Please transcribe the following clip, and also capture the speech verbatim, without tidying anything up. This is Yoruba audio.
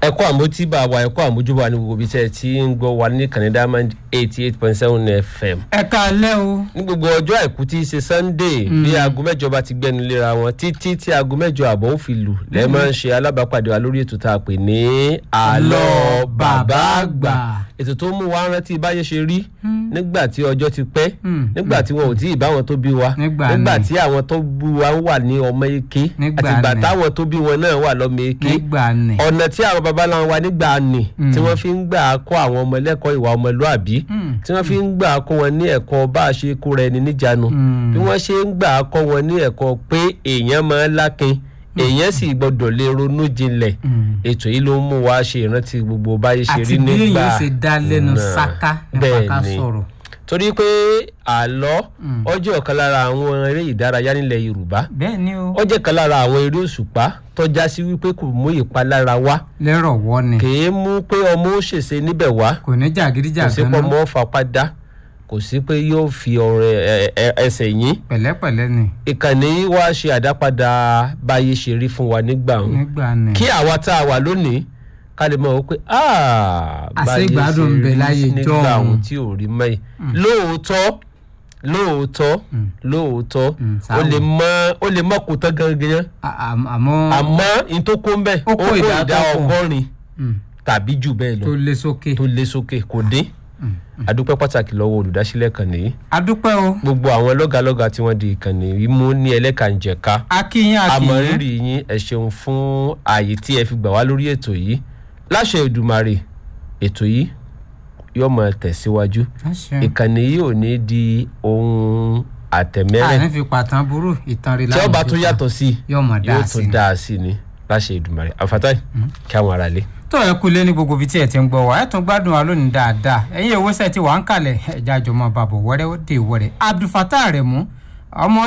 ẹ kú àmójúbà wa ẹ kú àmójúbà ní gbogbo ibi tẹ́ tí ń gbọ́ wa ní Ìkànnì Diamond eighty eight point seven F M. ẹ káalẹ́ o. ní gbogbo ọjọ́ àìkú tí í ṣe Sunday bí aago mẹ́jọ bá ti gbẹnu léra wọn títí tí aago mẹ́jọ àbọ̀ ó fi lù lẹ́ẹ̀ máa ń ṣe alábàápàdé wa lórí ètò tá a pè ní àlọ́ bàbá àgbà. ètò tó mú wa rántí báyé ṣe rí nígbà tí ọjọ́ ti pẹ́ nígbà tí wọn ò tí ì bá wọn tó bí wa nígbà tí àwọn tó bí wa wà ní ọmọ eke àtìgbà táwọn tó bí wọn náà wà lọ́mọ eke ọ̀nà tí àwọn babaláwo wa nígbà ni tí wọ́n fi ń gbà kọ́ àwọn ọmọ ẹlẹ́kọ̀ọ́ ìwà ọmọlúàbí tí wọ́n fi ń gbà kọ́ wọn ní ẹ̀kọ́ bá a ṣe kóra ẹni níjànú bí wọ́n ṣe ń gbà kọ́ wọn ní ẹ̀kọ́ pé èèyàn máa ń lákin èèyàn sì gbọ́dọ̀ lè ronú jinlẹ̀ ètò yìí ló ń mú wa ṣe ìrántí gbogbo báyé ṣe rí nígbà àti bí èèyàn ṣe dá lẹ́nu sáká nípa ká sọ̀rọ̀. torí pé àlọ́ ó jẹ́ ọ̀kan lára àwọn eré ìdárayá nílẹ̀ Yorùbá bẹ́ẹ̀ ni o ó jẹ́ kan lára àwọn eré òṣùpá tó já sí wípé kò mú ìpalára wá lẹ́rọ̀ wọ́ ni kì í mú pé ọmọ ó ṣèṣe níbẹ̀ wá kò ní jàgídíjàgan náà kò sí pé ọmọ ó fapá dá kò sí pé yóò fi ọ̀rẹ́ ẹsẹ̀ yín pẹ̀lẹ́pẹ̀lẹ́ ni ìkànnì yìí wá ṣe àdápadà báyé ṣe rí fún wa nígbà òun kí àwa tá a wà lónìí ká lè mọ̀ pé báyé ṣe rí nígbà òun tí ò rí mẹ́yìn lóòótọ́ lóòótọ́ lóòótọ́ ó lè mọ ó lè mọ kó tán gangan àmọ́ àmọ́ n tó kó ń bẹ ó kó ìdá ọgọ́rin tàbí jù bẹ́ẹ̀ lọ tó lé sókè tó lé sókè kò dín adúpẹ́ pàtàkì lọ́wọ́ olùdásílẹ̀ ìkànnì yìí adúpẹ́ o gbogbo àwọn lọ́gàlọ́gà tí wọ́n di ìkànnì yìí mú ní ẹlẹ́kànjẹ̀ka akíyín akíyín àmọ̀rírì yín ẹ ṣeun fún ààyè tí ẹ fi gbà wá lórí ètò yìí láṣẹ Èdùmàrè ètò yìí yóò máa tẹ̀síwájú ìkànnì yìí ò ní di ohun àtẹ̀mẹ́rẹ̀ àní fi pàtàn burú ìtàn rí láwọn tí ó bá tún yàtọ̀ sí yóò tún dáa sí ni láṣẹ Èdùmàrè àfàtàì kí àwọn ará lé. tó ẹ kú lé ní gbogbo ibi tí ẹ ti ń gbọ́ wá ẹ tún gbádùn wa lónìí dáadáa ẹ̀yin ìwé sẹ́ẹ̀ tí wà ń kalẹ̀ ẹ̀já jọmọ bàbọ̀ wẹ́rẹ́ dé wẹ́rẹ́ Abdulfatah Aremu ọmọ